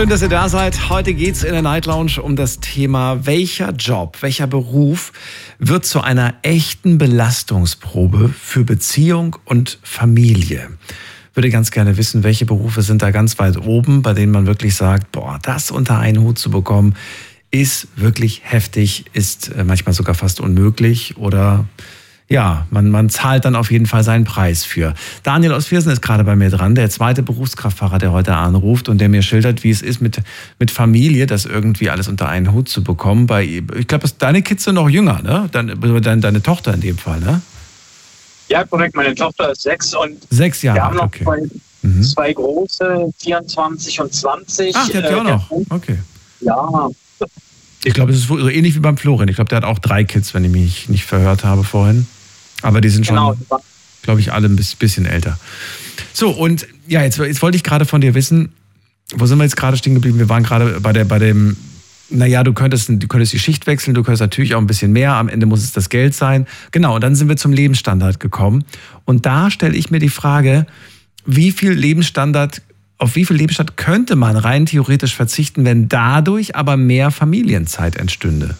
Schön, dass ihr da seid. Heute geht's in der Night Lounge um das Thema, welcher Job, welcher Beruf wird zu einer echten Belastungsprobe für Beziehung und Familie. Würde ganz gerne wissen, welche Berufe sind da ganz weit oben, bei denen man wirklich sagt, boah, das unter einen Hut zu bekommen, ist wirklich heftig, ist manchmal sogar fast unmöglich oder ja, man zahlt dann auf jeden Fall seinen Preis für. Daniel aus Viersen ist gerade bei mir dran, der zweite Berufskraftfahrer, der heute anruft und der mir schildert, wie es ist mit Familie, das irgendwie alles unter einen Hut zu bekommen. Ich glaube, deine Kids sind noch jünger, ne? Deine Tochter in dem Fall, ne? Ja, korrekt. Meine Tochter ist 6 und 6 Jahre, wir haben noch okay. zwei große, 24 und 20. Ach, die habt ihr auch noch? Okay. Ja. Ich glaube, es ist so ähnlich wie beim Florian. Ich glaube, der hat auch 3 Kids, wenn ich mich nicht verhört habe vorhin. Aber die sind schon, glaube ich, alle ein bisschen älter. So, und ja, jetzt wollte ich gerade von dir wissen, wo sind wir jetzt gerade stehen geblieben? Wir waren gerade bei dem, naja, du könntest die Schicht wechseln, du könntest natürlich auch ein bisschen mehr, am Ende muss es das Geld sein. Genau, und dann sind wir zum Lebensstandard gekommen. Und da stelle ich mir die Frage, auf wie viel Lebensstandard könnte man rein theoretisch verzichten, wenn dadurch aber mehr Familienzeit entstünde?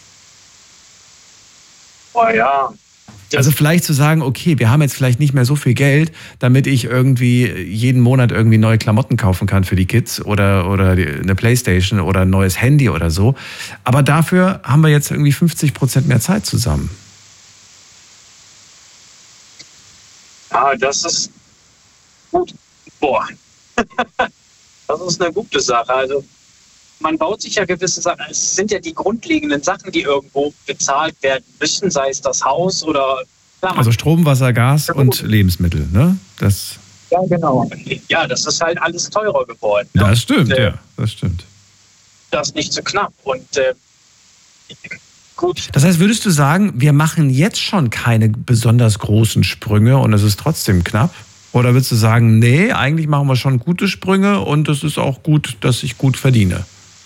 Oh ja. Also vielleicht zu sagen, okay, wir haben jetzt vielleicht nicht mehr so viel Geld, damit ich irgendwie jeden Monat irgendwie neue Klamotten kaufen kann für die Kids oder eine Playstation oder ein neues Handy oder so. Aber dafür haben wir jetzt irgendwie 50% mehr Zeit zusammen. Ah, das ist gut. Boah. Das ist eine gute Sache. Also man baut sich ja gewisse Sachen. Es sind ja die grundlegenden Sachen, die irgendwo bezahlt werden müssen, sei es das Haus oder... Klar, also Strom, Wasser, Gas und Lebensmittel, ne? Ja, genau. Ja, das ist halt alles teurer geworden. Ne? Das stimmt, ja, das stimmt. Das ist nicht so knapp. Und gut. Das heißt, würdest du sagen, wir machen jetzt schon keine besonders großen Sprünge und es ist trotzdem knapp? Oder würdest du sagen, nee, eigentlich machen wir schon gute Sprünge und es ist auch gut, dass ich gut verdiene?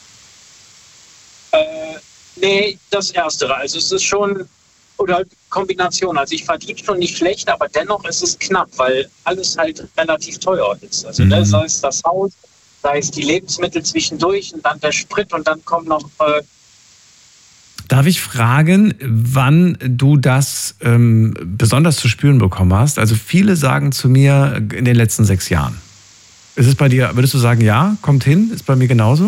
Nee, das Erstere. Also es ist schon, oder Kombination. Also ich verdiene schon nicht schlecht, aber dennoch ist es knapp, weil alles halt relativ teuer ist. Also sei es das Haus, sei es die Lebensmittel zwischendurch und dann der Sprit und dann kommen noch... Darf ich fragen, wann du das besonders zu spüren bekommen hast? Also viele sagen zu mir in den letzten 6 Jahren. Ist es bei dir, würdest du sagen, ja, kommt hin? Ist bei mir genauso?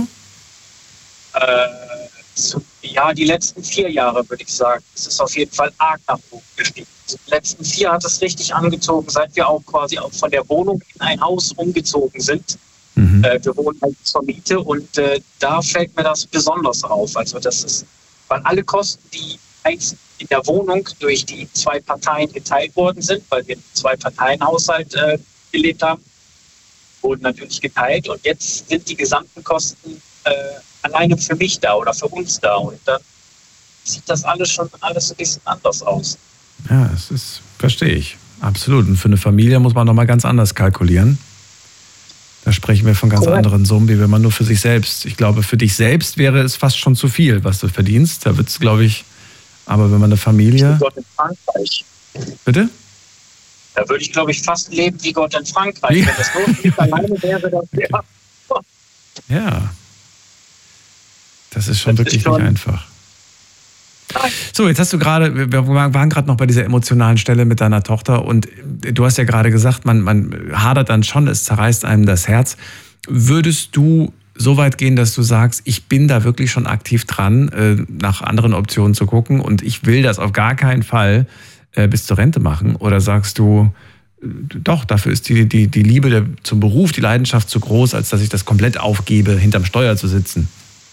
Ja, die letzten 4 Jahre würde ich sagen. Es ist auf jeden Fall arg nach oben gestiegen. Die letzten 4 hat es richtig angezogen, seit wir auch quasi auch von der Wohnung in ein Haus umgezogen sind. Wir wohnen halt zur Miete und da fällt mir das besonders auf. Also das ist, weil alle Kosten, die einst in der Wohnung durch die 2 Parteien geteilt worden sind, weil wir im 2-Parteien-Haushalt gelebt haben, wurden natürlich geteilt und jetzt sind die gesamten Kosten alleine für mich da oder für uns da und dann sieht das alles ein bisschen anders aus. Ja, verstehe ich. Absolut. Und für eine Familie muss man nochmal ganz anders kalkulieren. Da sprechen wir von ganz anderen Summen, wie wenn man nur für sich selbst. Ich glaube, für dich selbst wäre es fast schon zu viel, was du verdienst. Da wird es, glaube ich, aber wenn man eine Familie... Wie Gott in Frankreich. Bitte? Da würde ich, glaube ich, fast leben wie Gott in Frankreich. Wenn das nur für mich alleine wäre, das wäre... Ja. Das ist schon wirklich nicht einfach. So, jetzt hast du gerade, wir waren gerade noch bei dieser emotionalen Stelle mit deiner Tochter und du hast ja gerade gesagt, man hadert dann schon, es zerreißt einem das Herz. Würdest du so weit gehen, dass du sagst, ich bin da wirklich schon aktiv dran, nach anderen Optionen zu gucken und ich will das auf gar keinen Fall bis zur Rente machen? Oder sagst du, doch, dafür ist die Liebe zum Beruf, die Leidenschaft zu groß, als dass ich das komplett aufgebe, hinterm Steuer zu sitzen?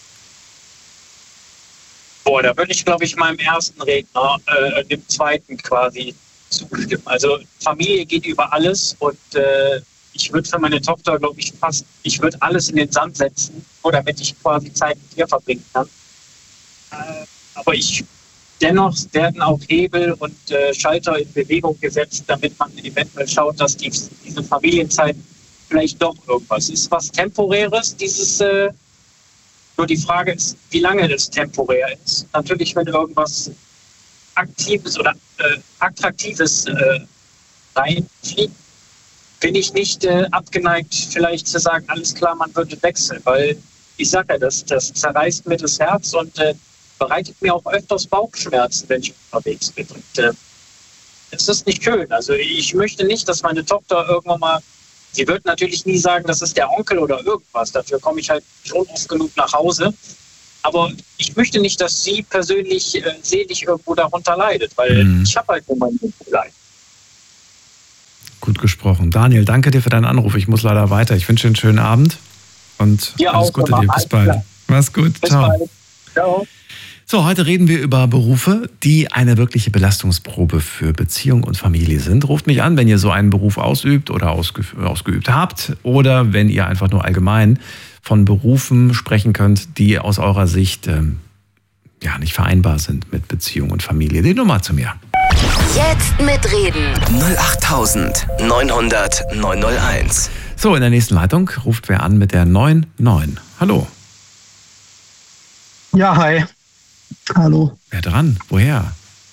Boah, da würde ich, glaube ich, meinem ersten Redner, dem zweiten quasi zustimmen. Also Familie geht über alles und ich würde für meine Tochter, glaube ich, würde alles in den Sand setzen, nur damit ich quasi Zeit mit ihr verbringen kann. Aber dennoch werden auch Hebel und Schalter in Bewegung gesetzt, damit man eventuell schaut, dass diese Familienzeit vielleicht doch irgendwas ist. Was Temporäres, nur die Frage ist, wie lange das temporär ist. Natürlich, wenn irgendwas Aktives oder Attraktives reinfliegt, bin ich nicht abgeneigt, vielleicht zu sagen, alles klar, man würde wechseln, weil ich sage ja, das zerreißt mir das Herz und bereitet mir auch öfters Bauchschmerzen, wenn ich unterwegs bin. Und es ist nicht schön. Also ich möchte nicht, dass meine Tochter irgendwann mal, sie wird natürlich nie sagen, das ist der Onkel oder irgendwas. Dafür komme ich halt schon oft genug nach Hause. Aber ich möchte nicht, dass sie persönlich seelisch irgendwo darunter leidet, weil ich habe halt nur mein Leid. Gut gesprochen. Daniel, danke dir für deinen Anruf. Ich muss leider weiter. Ich wünsche dir einen schönen Abend und alles Gute dir. Bis bald. Mach's gut. Bis Ciao. bald. Ciao. So, heute reden wir über Berufe, die eine wirkliche Belastungsprobe für Beziehung und Familie sind. Ruft mich an, wenn ihr so einen Beruf ausübt oder ausgeübt habt oder wenn ihr einfach nur allgemein von Berufen sprechen könnt, die aus eurer Sicht nicht vereinbar sind mit Beziehung und Familie. Die Nummer zu mir. Jetzt mitreden. 08900 901. So, in der nächsten Leitung ruft wer an mit der 99. Hallo. Ja, hi. Hallo. Wer dran? Woher?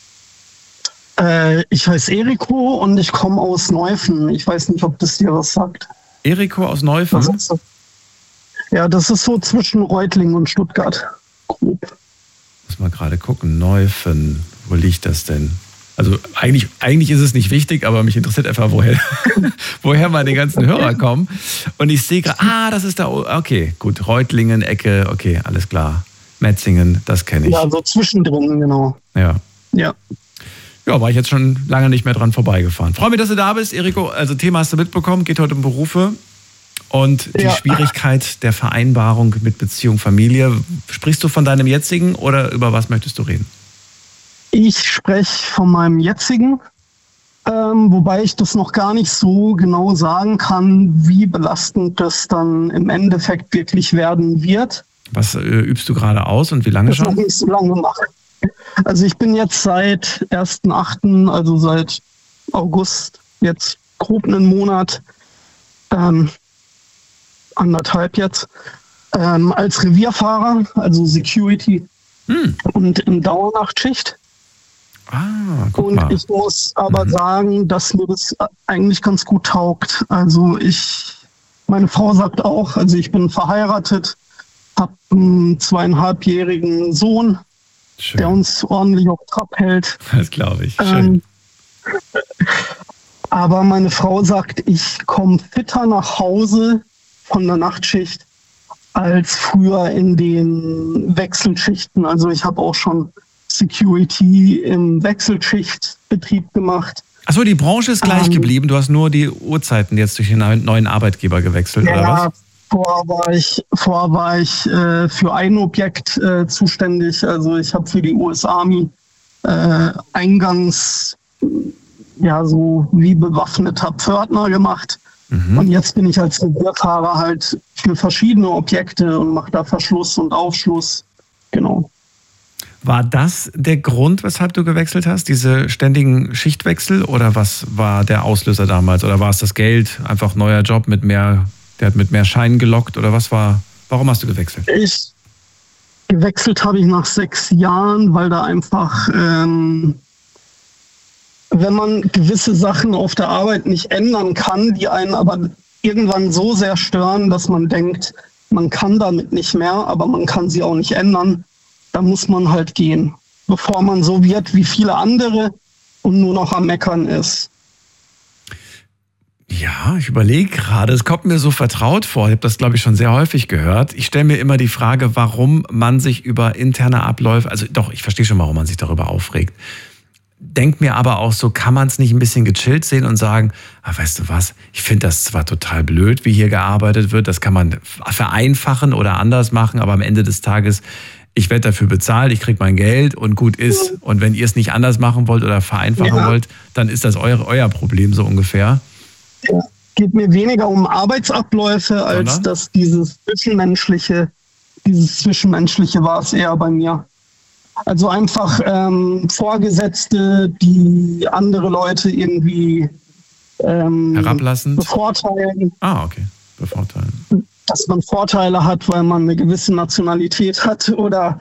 Ich heiße Eriko und ich komme aus Neuffen. Ich weiß nicht, ob das dir was sagt. Eriko aus Neuffen? Das ist so zwischen Reutlingen und Stuttgart. Grob. Muss mal gerade gucken. Neuffen. Wo liegt das denn? Also eigentlich ist es nicht wichtig, aber mich interessiert einfach, woher meine ganzen Hörer kommen. Und ich sehe gerade, das ist da, okay, gut, Reutlingen, Ecke, okay, alles klar. Metzingen, das kenne ich. Ja, so zwischendrin, genau. Ja. Ja. Ja, war ich jetzt schon lange nicht mehr dran vorbeigefahren. Freue mich, dass du da bist, Eriko. Also Thema hast du mitbekommen, geht heute um Berufe und die Schwierigkeit der Vereinbarung mit Beziehung, Familie. Sprichst du von deinem jetzigen oder über was möchtest du reden? Ich spreche von meinem jetzigen, wobei ich das noch gar nicht so genau sagen kann, wie belastend das dann im Endeffekt wirklich werden wird. Was übst du gerade aus und wie lange schon? Das noch nicht so lange gemacht. Also ich bin jetzt seit 1.8., also seit August, jetzt grob einen Monat, anderthalb jetzt, als Revierfahrer, also Security und in Dauernachtschicht. Guck und mal. Ich muss aber sagen, dass mir das eigentlich ganz gut taugt. Also meine Frau sagt auch, also ich bin verheiratet, habe einen 2,5-jährigen Sohn, Schön. der uns ordentlich auf Trab hält. Das glaube ich. Schön. Aber meine Frau sagt, ich komme fitter nach Hause von der Nachtschicht als früher in den Wechselschichten. Also ich habe auch schon Security im Wechselschichtbetrieb gemacht. Achso, die Branche ist gleich geblieben. Du hast nur die Uhrzeiten jetzt durch den neuen Arbeitgeber gewechselt, oder was? Vorher war ich für ein Objekt zuständig. Also ich habe für die US Army eingangs so wie bewaffneter Pförtner gemacht. Und jetzt bin ich als Revierfahrer halt für verschiedene Objekte und mache da Verschluss und Aufschluss. Genau. War das der Grund, weshalb du gewechselt hast? Diese ständigen Schichtwechsel? Oder was war der Auslöser damals? Oder war es das Geld? Einfach neuer Job der hat mit mehr Scheinen gelockt? Oder warum hast du gewechselt? Gewechselt habe ich nach 6 Jahren, weil da einfach, wenn man gewisse Sachen auf der Arbeit nicht ändern kann, die einen aber irgendwann so sehr stören, dass man denkt, man kann damit nicht mehr, aber man kann sie auch nicht ändern, da muss man halt gehen, bevor man so wird wie viele andere und nur noch am Meckern ist. Ja, ich überlege gerade, es kommt mir so vertraut vor, ich habe das, glaube ich, schon sehr häufig gehört. Ich stelle mir immer die Frage, warum man sich über interne Abläufe, also doch, ich verstehe schon, warum man sich darüber aufregt. Denk mir aber auch so, kann man es nicht ein bisschen gechillt sehen und sagen, weißt du was, ich finde das zwar total blöd, wie hier gearbeitet wird, das kann man vereinfachen oder anders machen, aber am Ende des Tages, ich werde dafür bezahlt, ich kriege mein Geld und gut ist. Und wenn ihr es nicht anders machen wollt oder vereinfachen wollt, dann ist das euer Problem so ungefähr. Ja, geht mir weniger um Arbeitsabläufe, als dass dieses Zwischenmenschliche war es eher bei mir. Also einfach Vorgesetzte, die andere Leute irgendwie herablassend bevorteilen. Okay. Bevorteilen. Dass man Vorteile hat, weil man eine gewisse Nationalität hat oder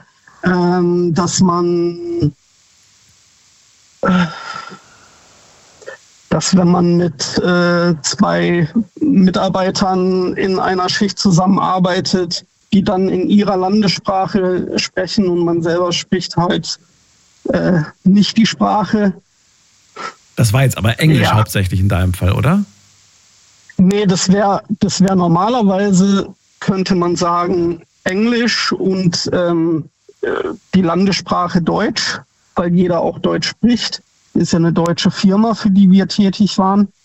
dass man dass wenn man mit 2 Mitarbeitern in einer Schicht zusammenarbeitet, die dann in ihrer Landessprache sprechen und man selber spricht halt nicht die Sprache. Das war jetzt aber Englisch hauptsächlich in deinem Fall, oder? Nee, das wär normalerweise, könnte man sagen, Englisch und die Landessprache Deutsch, weil jeder auch Deutsch spricht. Ist ja eine deutsche Firma, für die wir tätig waren.